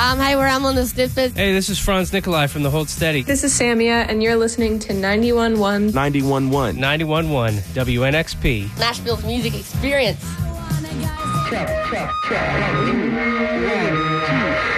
Hi, we're on the Snippets. Hey, this is Franz Nikolai from the Hold Steady. This is Samia, and you're listening to 91.1. 91.1. 91.1 WNXP. Nashville's music experience. Check. 1, 2.